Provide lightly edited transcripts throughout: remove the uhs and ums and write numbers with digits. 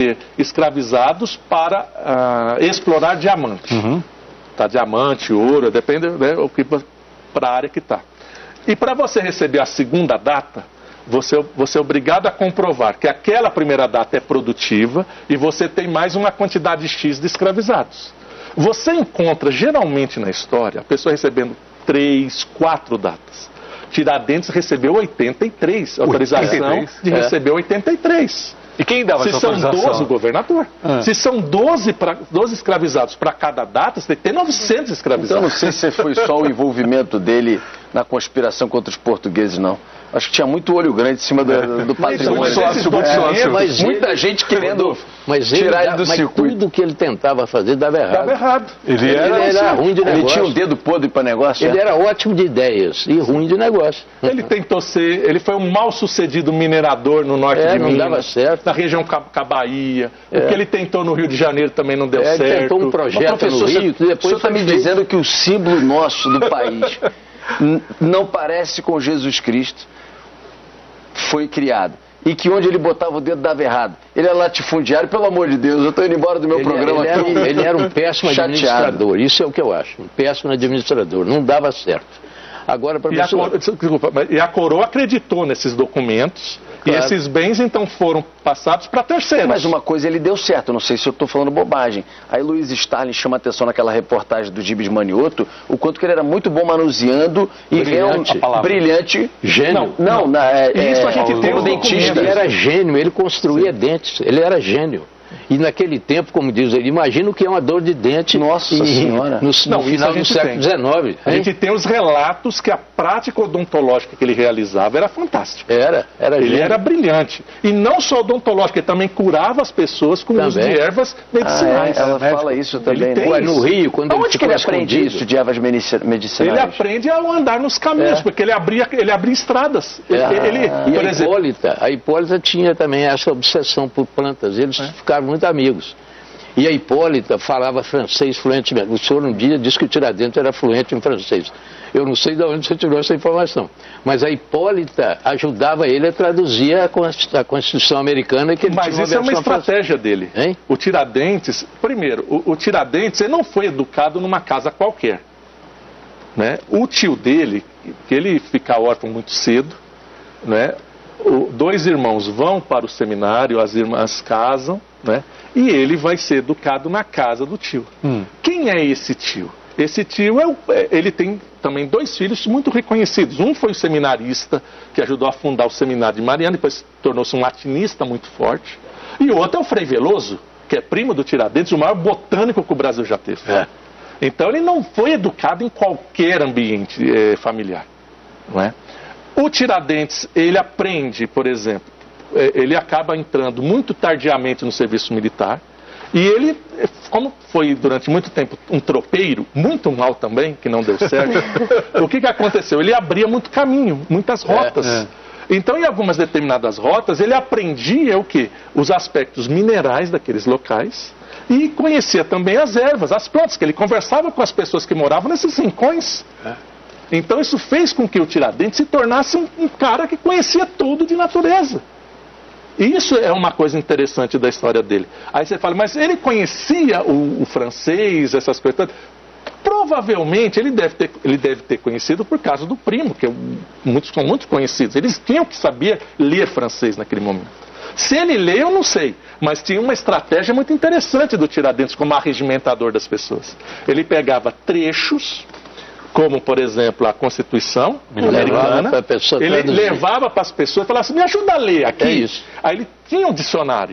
vender escravizados para explorar diamante. Tá, diamante, ouro, depende, né, para a área que está. E para você receber a segunda data, você é obrigado a comprovar que aquela primeira data é produtiva e você tem mais uma quantidade X de escravizados. Você encontra, geralmente na história, a pessoa recebendo 3, 4 datas. Tiradentes recebeu 83, autorização de receber 83. E quem dava essa autorização? Se são 12, o governador. Se são 12 escravizados para cada data, você tem que ter 900 escravizados. Então, não sei se foi só o envolvimento dele na conspiração contra os portugueses, não. Acho que tinha muito olho grande em cima do patrimônio. Muita gente querendo tirar ele do circuito. Mas tudo que ele tentava fazer dava errado. Dava errado. Ele era ruim de negócio. Ele tinha um dedo podre para negócio. Ele era ótimo de ideias e ruim de negócio. Ele tentou ser... Ele foi um mal-sucedido minerador no norte de Minas. Não dava certo. Na região Cabaía. O que ele tentou no Rio de Janeiro também não deu certo. Ele tentou um projeto no Rio que depois... O senhor está me dizendo que o símbolo nosso do país não parece com Jesus Cristo, foi criado. E que onde ele botava o dedo dava errado. Ele é latifundiário, pelo amor de Deus, eu estou indo embora do meu programa. Ele era um péssimo administrador, isso é o que eu acho. Um péssimo administrador, não dava certo. Agora, para e a coroa acreditou nesses documentos, e esses bens então foram passados para terceiros. Mas uma coisa ele deu certo, não sei se eu estou falando bobagem. Aí Luiz Stalin chama atenção naquela reportagem do Gibes Manioto, o quanto que ele era muito bom manuseando e brilhante. Gênio. Isso a gente tem um dentista. Ele era gênio, ele construía dentes, ele era gênio. E naquele tempo, como diz ele, imagina o que é uma dor de dente. Nossa Senhora. No final do século XIX. A gente tem os relatos que a prática odontológica que ele realizava era fantástica. Era ele gênio. era brilhante. E não só odontológica, ele também curava as pessoas com o uso de ervas medicinais. Ela fala isso também. No Rio, quando onde que ele aprende isso de ervas medicinais? Ele aprende a andar nos caminhos, porque ele abria estradas. A Hipólita tinha também essa obsessão por plantas. Eles ficaram muito amigos. E a Hipólita falava francês fluentemente. O senhor um dia disse que o Tiradentes era fluente em francês. Eu não sei de onde você tirou essa informação. Mas a Hipólita ajudava ele a traduzir a Constituição americana. Que ele Mas isso é uma estratégia dele. Hein? O Tiradentes, primeiro, o Tiradentes ele não foi educado numa casa qualquer. Né? O tio dele, que ele fica órfão muito cedo, né? Dois irmãos vão para o seminário, as irmãs casam, né? E ele vai ser educado na casa do tio. Quem é esse tio? Esse tio, ele tem também 2 filhos muito reconhecidos. Um foi o seminarista, que ajudou a fundar o seminário de Mariana, depois tornou-se um latinista muito forte. E o outro é o Frei Veloso, que é primo do Tiradentes, o maior botânico que o Brasil já teve. Então ele não foi educado em qualquer ambiente familiar, não é? O Tiradentes, ele aprende, por exemplo, ele acaba entrando muito tardiamente no serviço militar, e ele, como foi durante muito tempo um tropeiro, muito mal também, que não deu certo, o que aconteceu? Ele abria muito caminho, muitas rotas. Então, em algumas determinadas rotas, ele aprendia o quê? Os aspectos minerais daqueles locais, e conhecia também as ervas, as plantas, que ele conversava com as pessoas que moravam nesses rincões. Então isso fez com que o Tiradentes se tornasse um cara que conhecia tudo de natureza. E isso é uma coisa interessante da história dele. Aí você fala, mas ele conhecia o francês, essas coisas. Provavelmente ele deve ter conhecido por causa do primo, que são muito conhecidos. Eles tinham que saber ler francês naquele momento. Se ele lê, eu não sei. Mas tinha uma estratégia muito interessante do Tiradentes como arregimentador das pessoas. Ele pegava trechos, como, por exemplo, a Constituição americana, ele levava para as pessoas e falava assim, me ajuda a ler aqui. Aí ele tinha um dicionário.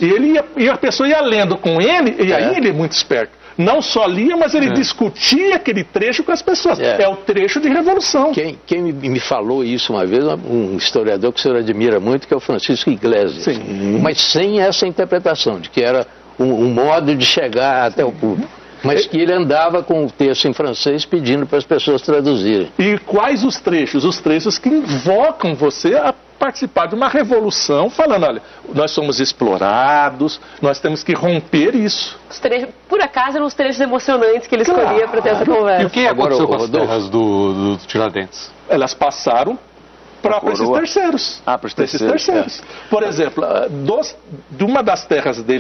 E a pessoa ia lendo com ele, e aí ele é muito esperto. Não só lia, mas ele discutia aquele trecho com as pessoas. É o trecho de revolução. Quem me falou isso uma vez, um historiador que o senhor admira muito, que é o Francisco Iglesias. Mas sem essa interpretação, de que era um modo de chegar até o público. Mas que ele andava com o texto em francês pedindo para as pessoas traduzirem. E quais os trechos? Os trechos que invocam você a participar de uma revolução, falando, olha, nós somos explorados, nós temos que romper isso. Por acaso eram os trechos emocionantes que ele escolhia para ter essa conversa. E o que aconteceu com as terras do Tiradentes? Elas passaram para esses terceiros. Para os terceiros. Por exemplo, de uma das terras dele,